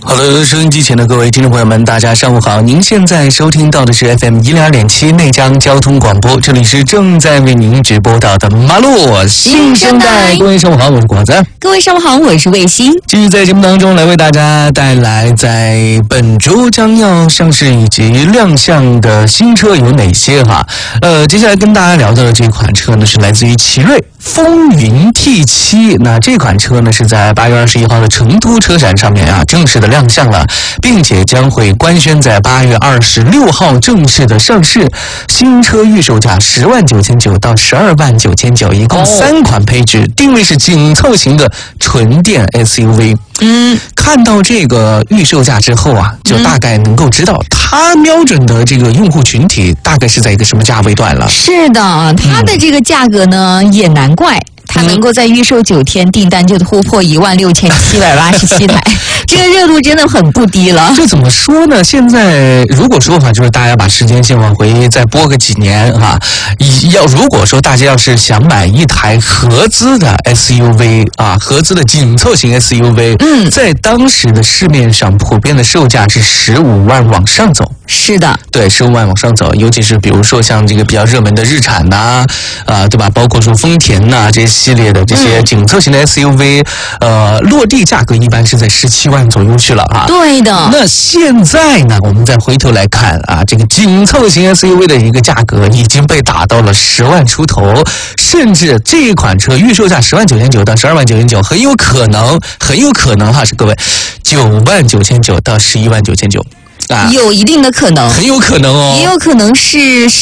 好的，收音机前的各位听众朋友们，大家上午好！您现在收听到的是 FM102.7内江交通广播，这里是正在为您直播到的马路新生代。各位上午好，我是果子。 各位上午好，我是卫星。 继续在节目当中来为大家带来在本周将要上市以及亮相的新车有哪些哈？接下来跟大家聊到的这款车呢，是来自于奇瑞风云 T7。那这款车呢，是在8月21号的成都车展上面正式的亮相了，并且将会官宣在8月26号正式的上市。新车预售价10.99万到12.99万，一共3款配置，定位是紧凑型的纯电 SUV。看到这个预售价之后就大概能够知道它瞄准的这个用户群体大概是在一个什么价位段了。 是的，它的这个价格呢，也难怪。它能够在预售9天订单就突破16787台，这个热度真的很不低了。 这怎么说呢？现在如果说就是大家把时间线往回再拨个几年如果说大家要是想买一台合资的 SUV 合资的紧凑型 SUV，在当时的市面上普遍的售价是15万往上走。 是的， 对，15万往上走，尤其是比如说像这个比较热门的日产对吧？包括说丰田这些系列的这些紧凑型的 SUV，落地价格一般是在17万左右去了对的。 那现在呢，我们再回头来看这个紧凑型 SUV 的一个价格已经被打到了10万出头，甚至这一款车预售价10.99万到12.99万，很有可能是各位9.99万到11.99万。 有一定的可能， 很有可能哦， 也有可能是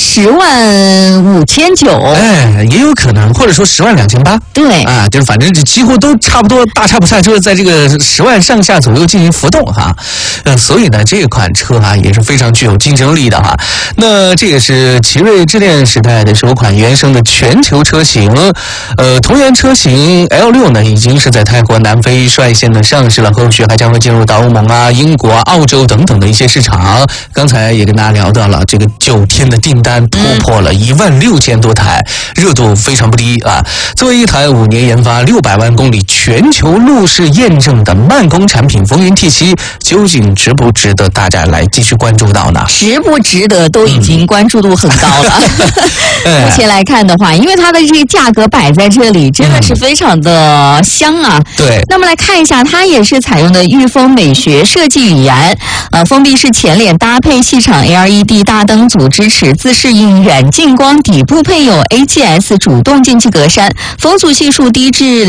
10.59万， 也有可能，或者说10.28万。 对就是反正几乎都差不多，大差不差，就是在这个10万上下左右进行浮动所以呢，这款车也是非常具有竞争力的那这也是奇瑞智恋时代的首款原生的全球车型，同源车型 L6 呢，已经是在泰国、南非率先的上市了，后续还将会进入到欧盟英国、澳洲等等的一些市场。刚才也跟大家聊到了，这个9天的订单突破了16000多台，热度非常不低作为一台5年研发、600万公里全球路试验证的慢工产品，风云 T7 究竟值不值得大家来继续关注到呢？ 值不值得都已经关注度很高了。目前来看的话，因为它的这个价格摆在这里，真的是非常的香对。 那么来看一下，它也是采用的御风美学设计语言，封闭式前脸搭配细场 LED 大灯组，支持自适应远近光，底部配有 AGS 主动进气格栅，风阻系数低至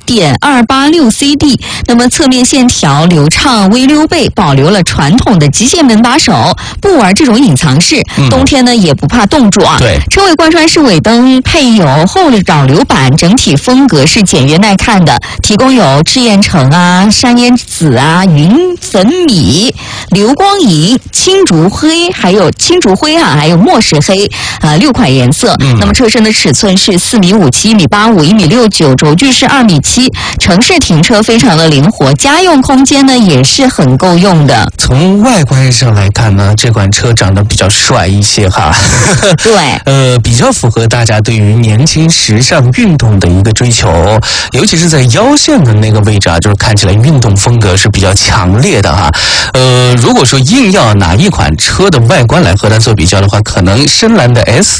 0.286 CD。那么侧面线条流畅，微溜背，保留了传统的机械门把手，不玩这种隐藏式。冬天呢也不怕冻住对。 车尾贯穿式尾灯配有后扰流板，整体风格是简约耐看的，提供有赤焰橙山烟紫云粉米、流光银、青竹灰，还有还有墨石黑6款颜色。那么车身的尺寸是4.57米、1.85米、1.69米，轴距是2.7米，城市停车非常的灵活，家用空间呢也是很够用的。 从外观上来看呢，这款车长得比较帅一些对， 比较符合大家对于年轻时尚运动的一个追求，尤其是在腰线的那个位置就是看起来运动风格是比较强烈的如果说硬要拿一款车的外观来和它做比较的话，可能深蓝的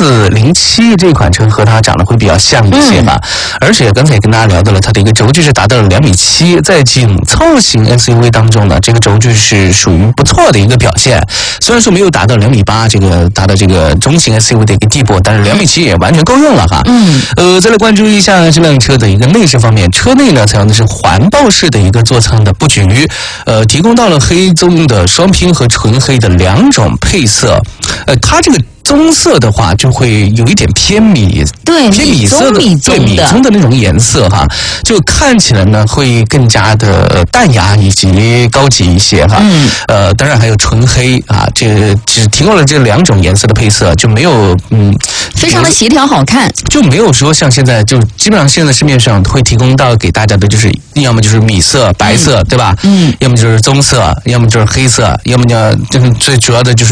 S07 这款车和它长得会比较像一些而且刚才也跟大家聊到了，它的一个轴距是达到了2.7米，在紧凑型 SUV 当中呢，这个轴距是属于不错的一个表现。虽然说没有达到2.8米，这个达到这个中型 SUV 的一个地步，但是2.7米也完全够用了再来关注一下这辆车的一个内饰方面，车内呢采用的是环抱式的一个座舱的布局，提供到了黑棕的双拼和纯黑的2种配色，它这个棕色的话就会有一点偏米色的，对米棕的那种颜色就看起来呢会更加的淡雅以及高级一些当然还有纯黑这只提供了这2种颜色的配色，就没有非常的协调好看， 就没有说像现在就基本上现在市面上会提供到给大家的就是要么就是米色、白色，对吧？要么就是棕色，要么就是黑色，要么就是最主要的就是